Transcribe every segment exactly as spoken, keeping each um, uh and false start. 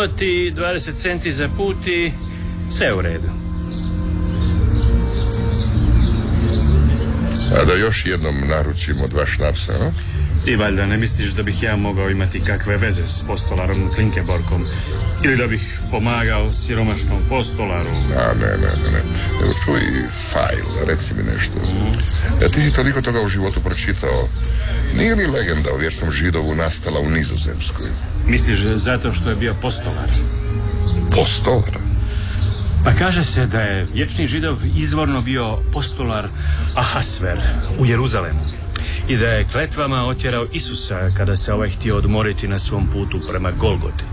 putovati, dvadeset centi za put i sve u redu. A da još jednom naručimo dva šnapsa, no? I valjda ne misliš da bih ja mogao imati kakve veze s postolarom Klinkeborgom ili da bih pomagao siromašnom postolaru? A ne, ne, ne, ne. Evo čuj, Fajl, reci mi nešto. Mm. Ti si toliko toga u životu pročitao. Nije li legenda o vječnom Židovu nastala u Nizozemskoj? Misliš zato što je bio postolar? Postolar? Pa kaže se da je vječni Židov izvorno bio postolar Ahasver u Jeruzalemu i da je kletvama otjerao Isusa kada se ovaj htio odmoriti na svom putu prema Golgoti.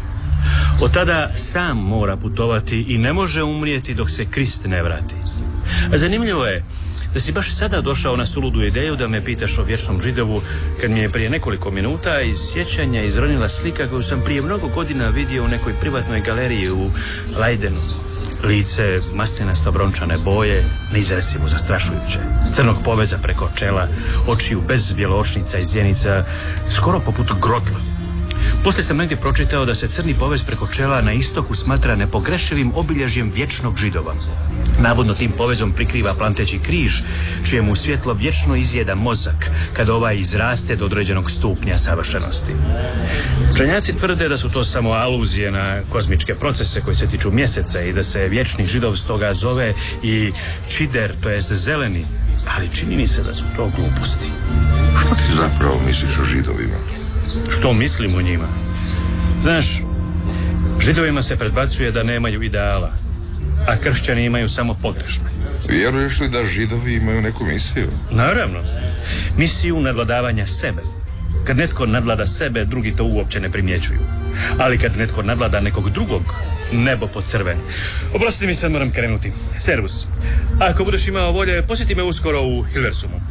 Od tada sam mora putovati i ne može umrijeti dok se Krist ne vrati. A zanimljivo je da si baš sada došao na suludu ideju da me pitaš o vječnom Židovu, kad mi je prije nekoliko minuta iz sjećanja izronila slika koju sam prije mnogo godina vidio u nekoj privatnoj galeriji u Leidenu. Lice maslenasto brončane boje, neizrecivo zastrašujuće. Crnog poveza preko čela, očiju bez bjeloočnica i zjenica, skoro poput grotla. Poslije sam negdje pročitao da se crni povez preko čela na istoku smatra nepogrešivim obilježjem vječnog Židova. Navodno tim povezom prikriva planteći križ, čijemu svjetlo vječno izjeda mozak kada ovaj izraste do određenog stupnja savršenosti. Učenjaci tvrde da su to samo aluzije na kozmičke procese koji se tiču mjeseca i da se vječni Židov stoga zove i čider, to jest zeleni, ali čini mi se da su to gluposti. Što ti zapravo misliš o Židovima? Što mislim o njima? Znaš, Židovima se predbacuje da nemaju ideala, a kršćani imaju samo pogrešne. Vjeruješ li da Židovi imaju neku misiju? Naravno. Misiju nadvladavanja sebe. Kad netko nadvlada sebe, drugi to uopće ne primjećuju. Ali kad netko nadvlada nekog drugog, nebo pocrveni. Oprosti mi, sad moram krenuti. Servus. Ako budeš imao volje, posjeti me uskoro u Hilversumu.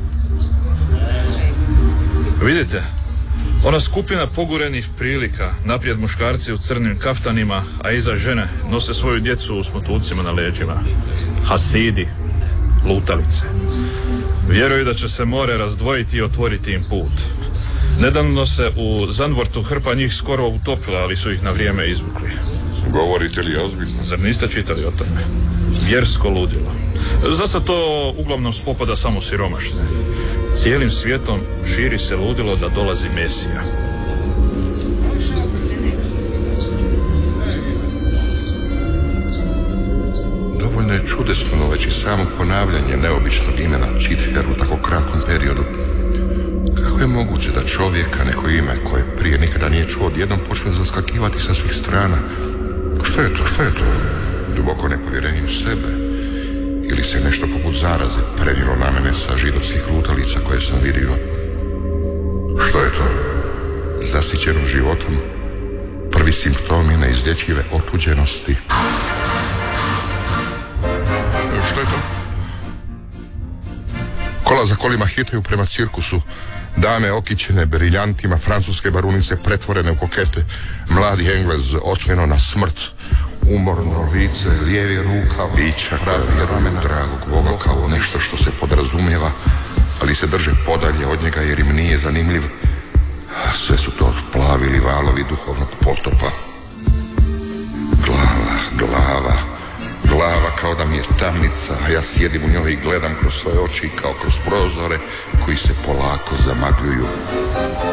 Vidite, ona skupina pogurenih prilika, naprijed muškarci u crnim kaftanima, a iza žene nose svoju djecu u smotuljcima na leđima. Hasidi, lutalice. Vjeruju da će se more razdvojiti i otvoriti im put. Nedavno se u Zandvortu hrpa njih skoro utopila, ali su ih na vrijeme izvukli. Govorite li ozbiljno? Zar niste čitali o tome? Vjersko ludilo. Zasad to uglavnom spopada samo siromašne. Cijelim svijetom širi se ludilo da dolazi Mesija. Dovoljno je čudesno već i samo ponavljanje neobičnog imena Čither u tako kratkom periodu. Kako je moguće da čovjeka neko ime koje prije nikada nije čuo odjednom počne zaskakivati sa svih strana? Što je to? Što je to? Duboko nepovjerenje u sebe? Ili se nešto poput zaraze prenijelo na mene sa židovskih lutalica koje sam vidio? Što je to? Zasićenom životom? Prvi simptomi neizlječive otuđenosti? Što je to? Kola za kolima hitaju prema cirkusu. Dame okićene briljantima, francuske barunice pretvorene u kokete, mladi Englez osmjeno na smrt, umorno lice, lijevi ruka, bića koja vjeruju dragog Boga kao nešto što se podrazumijeva, ali se drže podalje od njega jer im nije zanimljiv. Sve su to plavili valovi duhovnog potopa. Glava, glava, glava kao da mi je tamnica, a ja sjedim u njoj i gledam kroz svoje oči kao kroz prozore koji se polako zamagljuju.